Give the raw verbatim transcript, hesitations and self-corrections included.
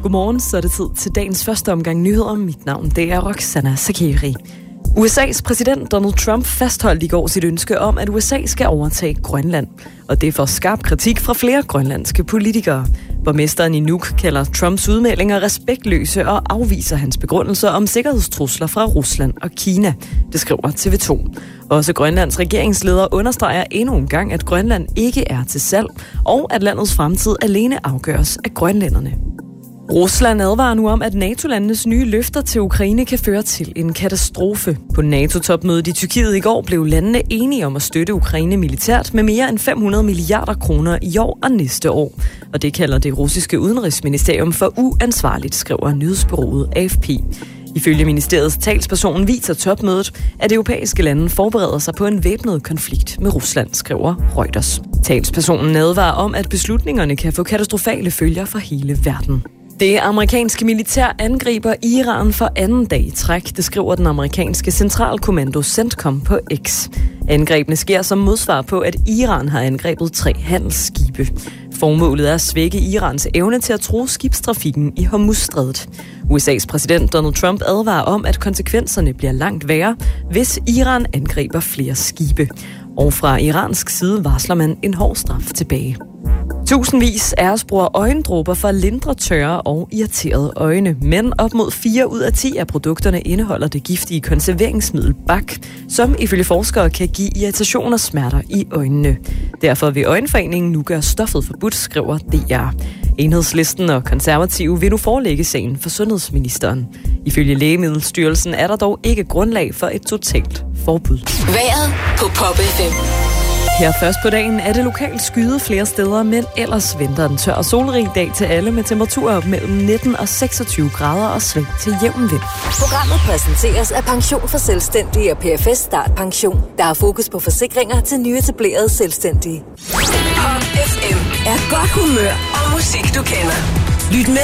Godmorgen, så er det tid til dagens første omgang nyheder. Mit navn det er Roxana Sakiri. U S A's præsident Donald Trump fastholdt i går sit ønske om, at U S A skal overtage Grønland. Og det får skarp kritik fra flere grønlandske politikere. Borgmesteren i Nuuk kalder Trumps udmeldinger respektløse og afviser hans begrundelser om sikkerhedstrusler fra Rusland og Kina. Det skriver T V to. Også Grønlands regeringsleder understreger endnu en gang, at Grønland ikke er til salg, og at landets fremtid alene afgøres af grønlænderne. Rusland advarer nu om, at NATO-landenes nye løfter til Ukraine kan føre til en katastrofe. På NATO-topmødet i Tyrkiet i går blev landene enige om at støtte Ukraine militært med mere end fem hundrede milliarder kroner i år og næste år. Og det kalder det russiske udenrigsministerium for uansvarligt, skriver nyhedsbureauet A F P. Ifølge ministeriets talsperson viser topmødet, at europæiske lande forbereder sig på en væbnet konflikt med Rusland, skriver Reuters. Talspersonen advarer om, at beslutningerne kan få katastrofale følger for hele verden. Det amerikanske militær angriber Iran for anden dag i træk, det skriver den amerikanske centralkommando CENTCOM på X. Angrebene sker som modsvar på, at Iran har angrebet tre handelsskibe. Formålet er at svække Irans evne til at true skibstrafikken i Hormuzstrædet. U S A's præsident Donald Trump advarer om, at konsekvenserne bliver langt værre, hvis Iran angriber flere skibe. Og fra iransk side varsler man en hård straf tilbage. Tusindvis af os bruger øjendråber for at lindre tørre og irriterede øjne, men op mod fire ud af ti af produkterne indeholder det giftige konserveringsmiddel B A C, som ifølge forskere kan give irritation og smerter i øjnene. Derfor vil Øjenforeningen nu gøre stoffet forbudt, skriver D R. Enhedslisten og konservative vil nu forelægge sagen for sundhedsministeren. Ifølge Lægemiddelstyrelsen er der dog ikke grundlag for et totalt forbud. Vejret på Pop F M. Her først på dagen er det lokalt skyet flere steder, men ellers venter en tør og solrig dag til alle med temperaturer op mellem nitten og seksogtyve grader og sving til jævn vind. Programmet præsenteres af Pension for Selvstændige og P F S Start Pension, der har fokus på forsikringer til nyetablerede selvstændige. Pop F M er godt humør og musik, du kender. Lyt med